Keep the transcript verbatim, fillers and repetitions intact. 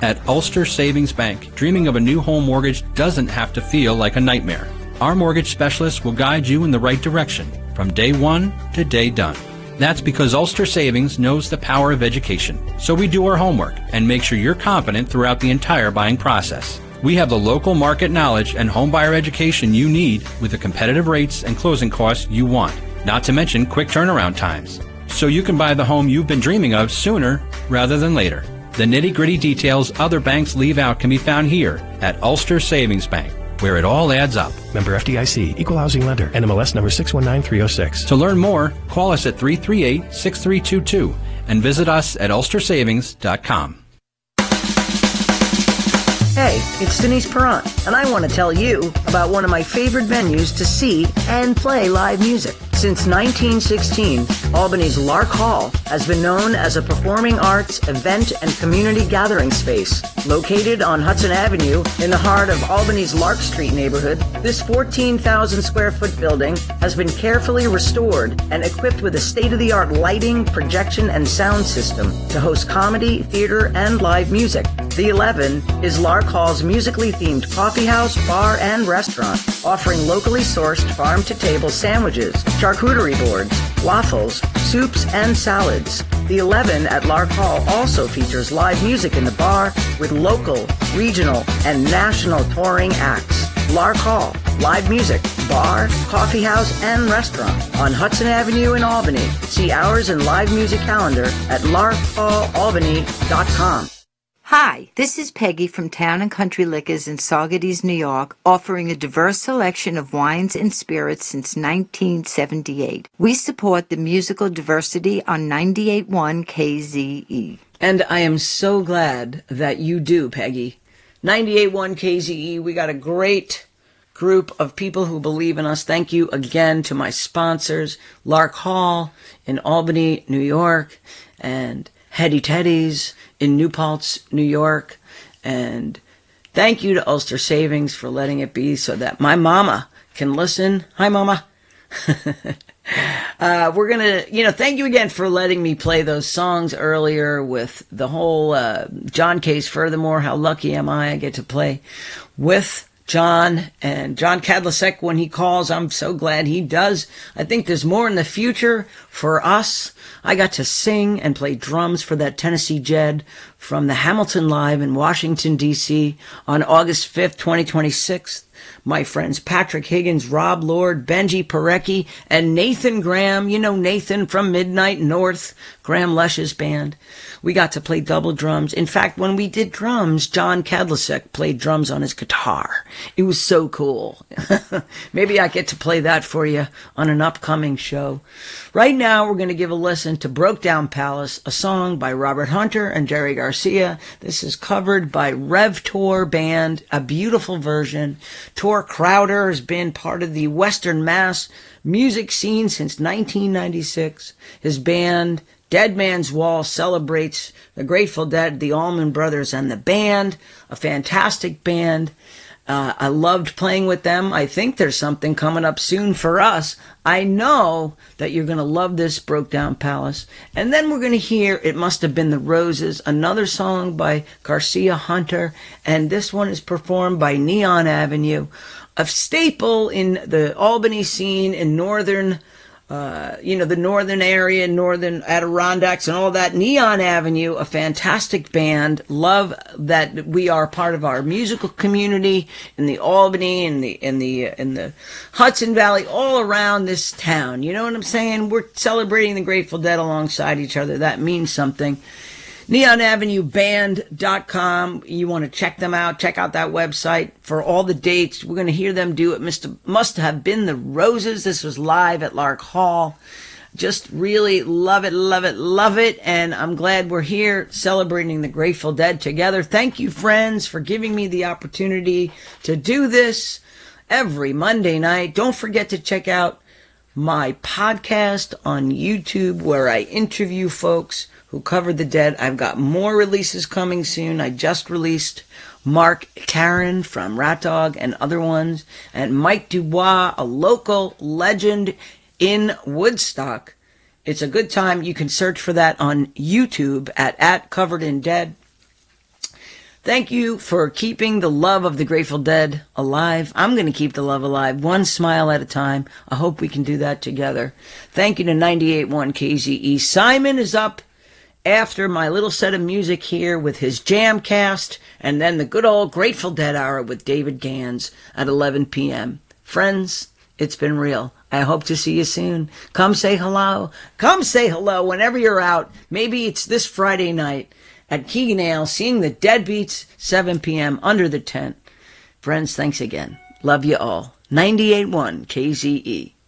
At Ulster Savings Bank, dreaming of a new home mortgage doesn't have to feel like a nightmare. Our mortgage specialists will guide you in the right direction from day one to day done. That's because Ulster Savings knows the power of education. So we do our homework and make sure you're confident throughout the entire buying process. We have the local market knowledge and homebuyer education you need with the competitive rates and closing costs you want, not to mention quick turnaround times. So you can buy the home you've been dreaming of sooner rather than later. The nitty-gritty details other banks leave out can be found here at Ulster Savings Bank, where it all adds up. Member F D I C, Equal Housing Lender, N M L S number six one nine three oh six. To learn more, call us at three three eight, six three two two and visit us at ulster savings dot com. Hey, it's Denise Perrant, and I want to tell you about one of my favorite venues to see and play live music. Since nineteen sixteen, Albany's Lark Hall has been known as a performing arts, event, and community gathering space. Located on Hudson Avenue in the heart of Albany's Lark Street neighborhood, this fourteen thousand square foot building has been carefully restored and equipped with a state-of-the-art lighting, projection, and sound system to host comedy, theater, and live music. The eleven is Lark Hall's musically themed coffee house, bar, and restaurant, offering locally sourced farm-to-table sandwiches, charcuterie boards, waffles, soups, and salads. The eleven at Lark Hall also features live music in the bar with local, regional, and national touring acts. Lark Hall, live music, bar, coffee house, and restaurant on Hudson Avenue in Albany. See hours and live music calendar at lark hall albany dot com. Hi, this is Peggy from Town and Country Liquors in Saugerties, New York, offering a diverse selection of wines and spirits since nineteen seventy-eight. We support the musical diversity on ninety-eight point one K Z E. And I am so glad that you do, Peggy. ninety-eight point one K Z E, we got a great group of people who believe in us. Thank you again to my sponsors, Lark Hall in Albany, New York, and Hetty Teddy's in New Paltz, New York. And thank you to Ulster Savings for letting it be so that my mama can listen. Hi, Mama. uh, we're going to, you know, thank you again for letting me play those songs earlier with the whole uh, John Case. Furthermore, how lucky am I I get to play with John and John Kadlecek when he calls. I'm so glad he does. I think there's more in the future for us. I got to sing and play drums for that Tennessee Jed from the Hamilton Live in Washington, D C on August fifth, twenty twenty-six. My friends Patrick Higgins, Rob Lord, Benji Parecki, and Nathan Graham. You know Nathan from Midnight North, Graham Lush's band. We got to play double drums. In fact, when we did drums, John Kadlecek played drums on his guitar. It was so cool. Maybe I get to play that for you on an upcoming show. Right now, we're going to give a listen to Broke Down Palace, a song by Robert Hunter and Jerry Garcia. This is covered by Rev Tor Band, a beautiful version. Tor Crowder has been part of the Western Mass music scene since nineteen ninety-six. His band, Dead Man's Wall, celebrates the Grateful Dead, the Allman Brothers, and the band. A fantastic band. Uh, I loved playing with them. I think there's something coming up soon for us. I know that you're going to love this Broke Down Palace. And then we're going to hear It Must Have Been the Roses, another song by Garcia Hunter. And this one is performed by Neon Avenue, a staple in the Albany scene in northern Uh, you know, the northern area, northern Adirondacks and all that. Neon Avenue, a fantastic band. Love that we are part of our musical community in the Albany, in the, in the, in the Hudson Valley, all around this town. You know what I'm saying? We're celebrating the Grateful Dead alongside each other. That means something. neon avenue band dot com. You want to check them out. Check out that website for all the dates. We're going to hear them do it. Mister Must Have Been the Roses. This was live at Lark Hall. Just really love it, love it, love it. And I'm glad we're here celebrating the Grateful Dead together. Thank you, friends, for giving me the opportunity to do this every Monday night. Don't forget to check out my podcast on YouTube where I interview folks who covered the Dead. I've got more releases coming soon. I just released Mark Karen from Rat Dog and other ones, and Mike Dubois, a local legend in Woodstock. It's a good time. You can search for that on YouTube at, at Covered in Dead. Thank you for keeping the love of the Grateful Dead alive. I'm going to keep the love alive, one smile at a time. I hope we can do that together. Thank you to ninety-eight point one K Z E. Simon is up after my little set of music here with his Jamcast, and then the good old Grateful Dead Hour with David Gans at eleven p.m. Friends, it's been real. I hope to see you soon. Come say hello. Come say hello whenever you're out. Maybe it's this Friday night at Keegan Ale, seeing the Deadbeats, seven p.m. under the tent. Friends, thanks again. Love you all. ninety-eight point one K Z E.